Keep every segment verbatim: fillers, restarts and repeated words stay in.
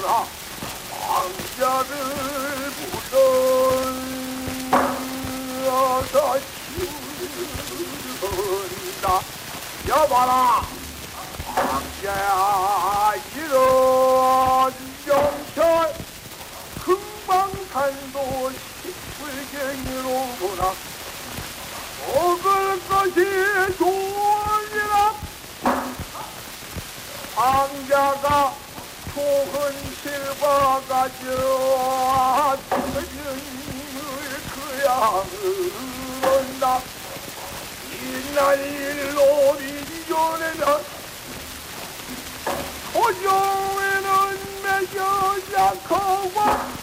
여봐라 왕자를 불러서 치운다. 여봐라 왕자야 이런 영철 흥망탄도 식불갱이로구나. 먹을 것이 좋으리라. 왕자가 좋은 실버가 저 그야 흐른다. 이날로 민전에는 고종에는 매겨 약하고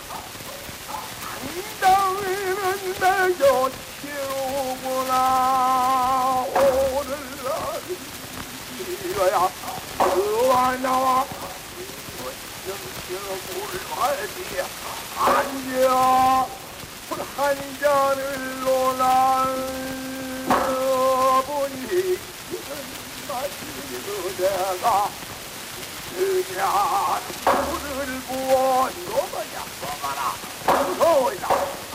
당당에는 매겨 치우구나. 오늘날 이거야 그와 나와 물마디 앉아 한 잔을 논하보니 마시고 내가 그냥 물을 부어 너무야 먹어라. 무서워이다.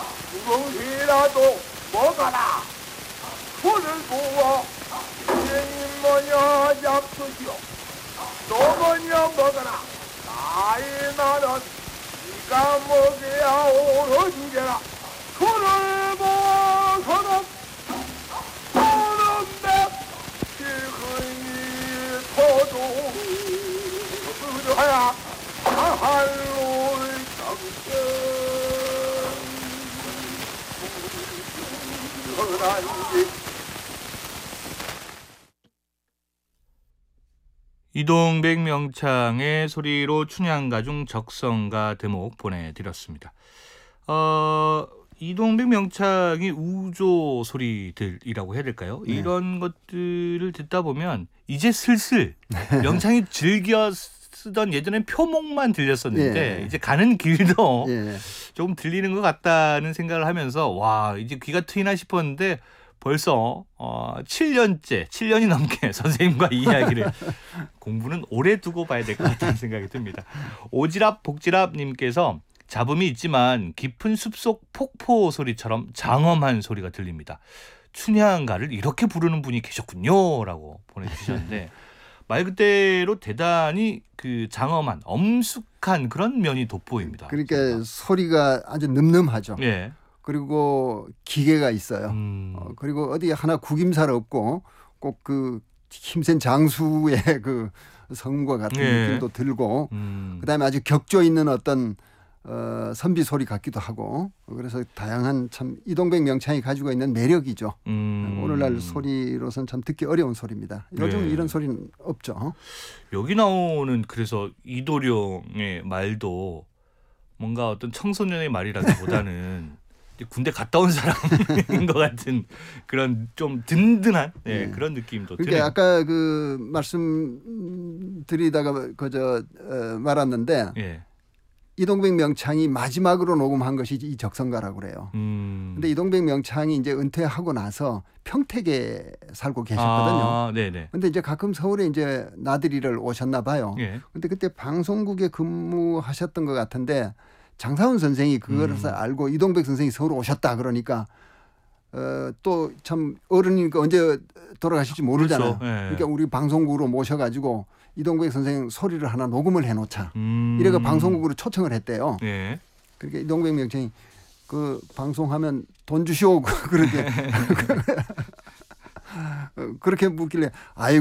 누구이라도 먹어라. 물을 부어 인생이 뭐냐 잡수시오. 또 뭐냐 먹어라. 나이 나는 네가 먹여야 옳은 게라. 그를 보서는 오는데 지금이 토도 그러야 할로의 정성 그란지. 이동백 명창의 소리로 춘향가중 적성가 대목 보내드렸습니다. 어, 이동백 명창이 우조 소리들이라고 해야 될까요? 네. 이런 것들을 듣다 보면 이제 슬슬 명창이 즐겨 쓰던 예전엔 표목만 들렸었는데 네. 이제 가는 길도 네. 조금 들리는 것 같다는 생각을 하면서 와 이제 귀가 트이나 싶었는데 벌써 어, 칠 년째, 칠 년이 넘게 선생님과 이 이야기를 공부는 오래 두고 봐야 될 것 같다는 생각이 듭니다. 오지랖 복지랖님께서 잡음이 있지만 깊은 숲속 폭포 소리처럼 장엄한 소리가 들립니다. 춘향가를 이렇게 부르는 분이 계셨군요 라고 보내주셨는데 말 그대로 대단히 그 장엄한 엄숙한 그런 면이 돋보입니다. 그러니까 제가. 소리가 아주 늠름하죠. 예. 그리고 기계가 있어요. 음. 어, 그리고 어디 하나 구김살 없고 꼭 그 힘센 장수의 그 성과 같은 예. 느낌도 들고 음. 그다음에 아주 격조 있는 어떤 어, 선비 소리 같기도 하고 그래서 다양한 참 이동백 명창이 가지고 있는 매력이죠. 음. 오늘날 소리로서는 참 듣기 어려운 소리입니다. 요즘 네. 이런 소리는 없죠. 여기 나오는 그래서 이도령의 말도 뭔가 어떤 청소년의 말이라기보다는 군대 갔다 온 사람인 것 같은 그런 좀 든든한 네, 네. 그런 느낌도 그러니까 드네요. 아까 그 말씀 드리다가 그저 어, 말았는데 예. 이동백 명창이 마지막으로 녹음한 것이 이 적성가라고 그래요. 음. 근데 이동백 명창이 이제 은퇴하고 나서 평택에 살고 계셨거든요. 아, 네네. 근데 이제 가끔 서울에 이제 나들이를 오셨나 봐요. 예. 근데 그때 방송국에 근무하셨던 것 같은데 장사훈 선생이 그걸 음. 알고 이동백 선생이 서울 오셨다 그러니까 어, 또 참 어른이니까 언제 돌아가실지 모르잖아요. 그렇죠. 예. 그러니까 우리 방송국으로 모셔가지고 이동백 선생 소리를 하나 녹음을 해놓자. 음. 이래가 방송국으로 초청을 했대요. 예. 그러니까 이동백 명창이 그 방송하면 돈 주시오 그렇게 그렇게 묻길래 아이